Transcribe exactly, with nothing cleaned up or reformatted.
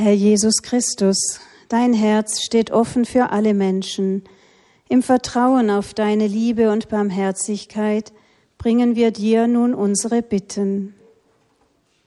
Herr Jesus Christus, dein Herz steht offen für alle Menschen. Im Vertrauen auf deine Liebe und Barmherzigkeit bringen wir dir nun unsere Bitten.